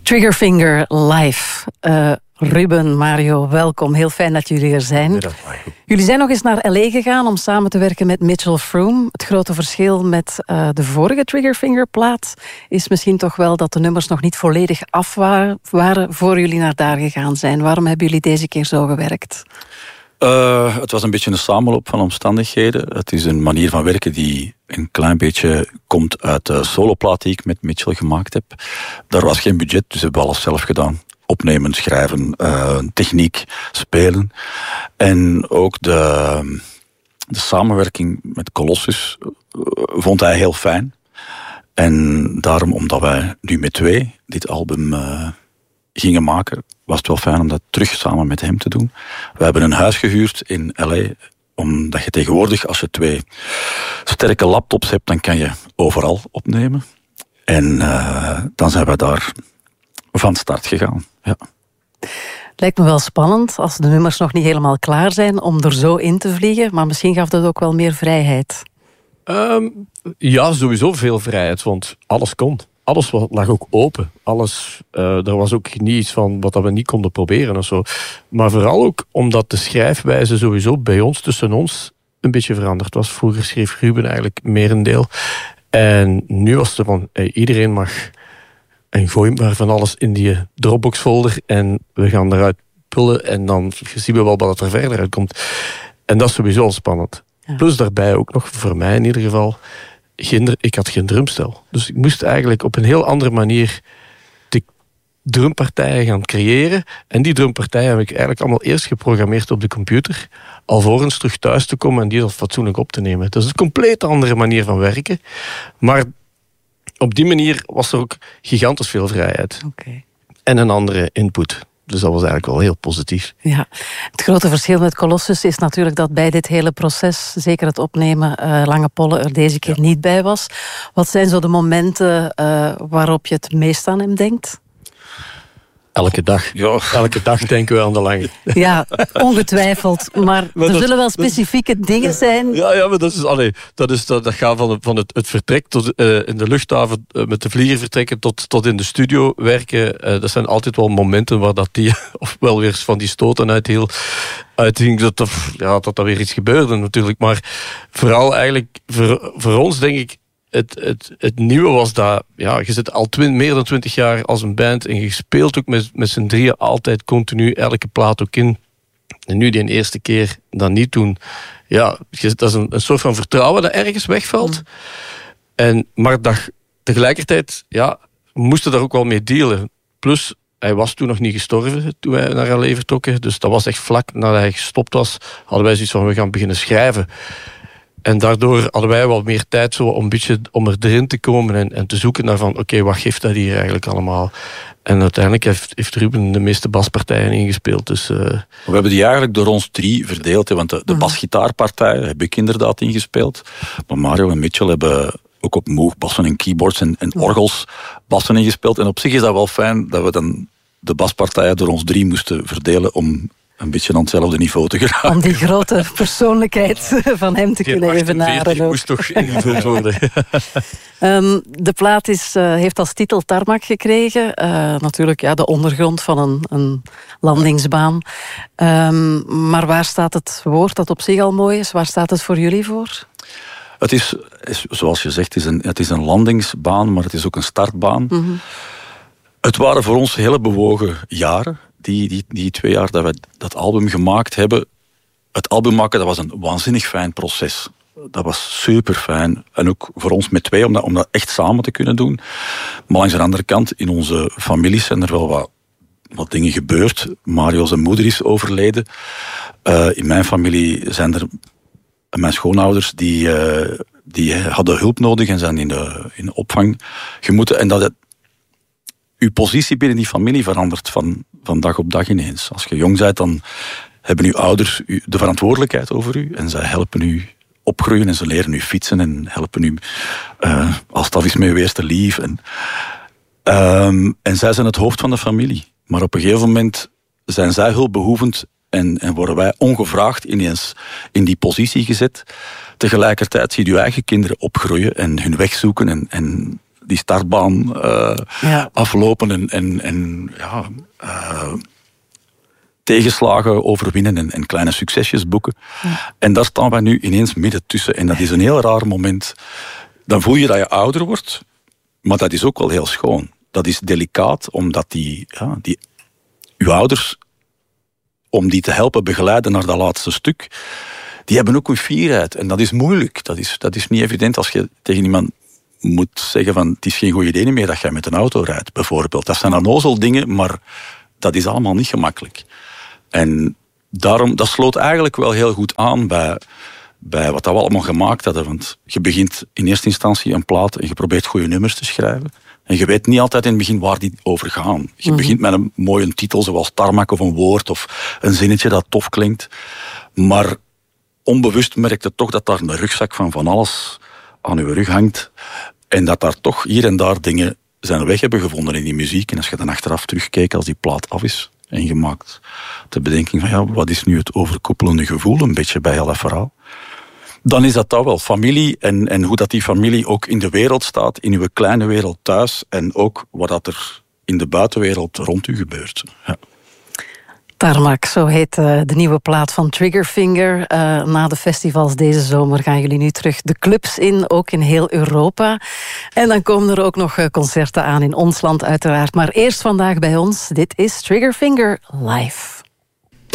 Triggerfinger live. Ruben, Mario, welkom. Heel fijn dat jullie er zijn. Jullie zijn nog eens naar LA gegaan om samen te werken met Mitchell Froom. Het grote verschil met de vorige Triggerfinger-plaat is misschien toch wel dat de nummers nog niet volledig af waren voor jullie naar daar gegaan zijn. Waarom hebben jullie deze keer zo gewerkt? Het was een beetje een samenloop van omstandigheden. Het is een manier van werken die een klein beetje komt uit de soloplaat die ik met Mitchell gemaakt heb. Daar was geen budget, dus hebben we alles zelf gedaan. Opnemen, schrijven, techniek, spelen. En ook de samenwerking met Colossus vond hij heel fijn. En daarom, omdat wij nu met 2 dit album gingen maken, was het wel fijn om dat terug samen met hem te doen. We hebben een huis gehuurd in LA, omdat je tegenwoordig, als je 2 sterke laptops hebt, dan kan je overal opnemen. En dan zijn we daar van start gegaan. Ja. Lijkt me wel spannend als de nummers nog niet helemaal klaar zijn om er zo in te vliegen, maar misschien gaf dat ook wel meer vrijheid. Ja, sowieso veel vrijheid, want alles kon. Alles lag ook open. Er was ook niets van wat we niet konden proberen of zo. Maar vooral ook omdat de schrijfwijze sowieso bij ons, tussen ons, een beetje veranderd was. Vroeger schreef Ruben eigenlijk merendeel. En nu was het van, iedereen mag en gooi maar van alles in die Dropbox folder en we gaan eruit pullen en dan zien we wel wat er verder uitkomt. En dat is sowieso al spannend. Ja. Plus daarbij ook nog, voor mij in ieder geval, ik had geen drumstel. Dus ik moest eigenlijk op een heel andere manier de drumpartijen gaan creëren. En die drumpartijen heb ik eigenlijk allemaal eerst geprogrammeerd op de computer, alvorens terug thuis te komen en die dat fatsoenlijk op te nemen. Dat is een compleet andere manier van werken. Maar op die manier was er ook gigantisch veel vrijheid. Okay. En een andere input. Dus dat was eigenlijk wel heel positief. Ja. Het grote verschil met Colossus is natuurlijk dat bij dit hele proces, zeker het opnemen, Lange Polle er deze keer niet bij was. Wat zijn zo de momenten waarop je het meest aan hem denkt? Elke dag. Ja. Elke dag denken we aan de Lange. Ja, ongetwijfeld. Maar er zullen wel specifieke dingen zijn. Ja, maar dat gaat van het vertrek tot in de luchthaven met de vlieger vertrekken tot in de studio werken. Dat zijn altijd wel momenten waar dat die of wel weer van die stoten uithing dat er weer iets gebeurde natuurlijk. Maar vooral eigenlijk voor ons denk ik, het nieuwe was dat, ja, je zit al meer dan 20 jaar als een band en je speelt ook met z'n drieën altijd continu elke plaat ook in. En nu die eerste keer dat niet doen, ja, dat is een soort van vertrouwen dat ergens wegvalt. Maar tegelijkertijd, ja, we moesten daar ook wel mee dealen. Plus, hij was toen nog niet gestorven toen wij naar LA vertrokken. Dus dat was echt vlak nadat hij gestopt was, hadden wij zoiets van, we gaan beginnen schrijven. En daardoor hadden wij wel meer tijd zo om erin te komen en te zoeken naar van, oké, wat geeft dat hier eigenlijk allemaal? En uiteindelijk heeft Ruben de meeste baspartijen ingespeeld. Dus, We hebben die eigenlijk door ons 3 verdeeld. Want de basgitaarpartij heb ik inderdaad ingespeeld. Maar Mario en Mitchell hebben ook op Moog bassen en keyboards en orgels bassen ingespeeld. En op zich is dat wel fijn dat we dan de baspartijen door ons 3 moesten verdelen om een beetje aan hetzelfde niveau te geraken. Om die grote persoonlijkheid van hem te kunnen evenaren. Die moest toch ingevuld worden. De plaat heeft als titel Tarmac gekregen. Natuurlijk de ondergrond van een landingsbaan. Maar waar staat het woord dat op zich al mooi is? Waar staat het voor jullie voor? Het is, zoals je zegt, het is een landingsbaan, maar het is ook een startbaan. Mm-hmm. Het waren voor ons hele bewogen jaren. Die 2 jaar dat we dat album gemaakt hebben. Het album maken, dat was een waanzinnig fijn proces. Dat was super fijn. En ook voor ons met 2, om dat echt samen te kunnen doen. Maar langs de andere kant, in onze families zijn er wel wat dingen gebeurd. Mario zijn moeder is overleden. In mijn familie zijn er mijn schoonouders die hadden hulp nodig en zijn in de opvang gemoeten. En dat uw positie binnen die familie verandert van dag op dag ineens. Als je jong bent, dan hebben uw ouders de verantwoordelijkheid over u. En zij helpen u opgroeien en ze leren u fietsen en helpen u als dat is mee wees te lief. En zij zijn het hoofd van de familie. Maar op een gegeven moment zijn zij hulpbehoevend en worden wij ongevraagd ineens in die positie gezet. Tegelijkertijd zie je uw eigen kinderen opgroeien en hun weg zoeken en die startbaan aflopen en tegenslagen overwinnen en kleine succesjes boeken. Ja. En daar staan wij nu ineens midden tussen. En dat is een heel raar moment. Dan voel je dat je ouder wordt, maar dat is ook wel heel schoon. Dat is delicaat, omdat uw ouders, om die te helpen begeleiden naar dat laatste stuk, die hebben ook een fierheid. En dat is moeilijk. Dat is niet evident als je tegen iemand moet zeggen van het is geen goed idee meer dat jij met een auto rijdt, bijvoorbeeld. Dat zijn onnozel dingen, maar dat is allemaal niet gemakkelijk. En daarom, dat sloot eigenlijk wel heel goed aan bij wat we allemaal gemaakt hadden. Want je begint in eerste instantie een plaat en je probeert goede nummers te schrijven. En je weet niet altijd in het begin waar die over gaan. Je begint met een mooie titel zoals Tarmac of een woord of een zinnetje dat tof klinkt. Maar onbewust merk je toch dat daar een rugzak van alles aan je rug hangt. En dat daar toch hier en daar dingen zijn weg hebben gevonden in die muziek. En als je dan achteraf terugkijkt als die plaat af is en je maakt de bedenking van wat is nu het overkoepelende gevoel een beetje bij heel dat verhaal. Dan is dat wel. Familie en hoe dat die familie ook in de wereld staat, in uw kleine wereld thuis en ook wat er in de buitenwereld rond u gebeurt. Ja. Tarmac, zo heet de nieuwe plaat van Triggerfinger. Na de festivals deze zomer gaan jullie nu terug de clubs in, ook in heel Europa. En dan komen er ook nog concerten aan in ons land uiteraard. Maar eerst vandaag bij ons, dit is Triggerfinger live.